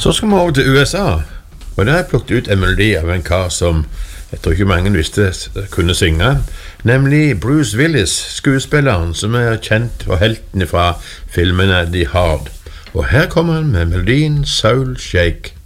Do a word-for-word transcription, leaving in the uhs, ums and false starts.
Så skal vi over til U S A, og der har jeg plukket ut en melodi av en kar som jeg tror ikke mange visste kunne synge, nemlig Bruce Willis, skuespilleren som er kjent for helten fra filmene The Hard. Og her kommer han med melodien Soul Shake.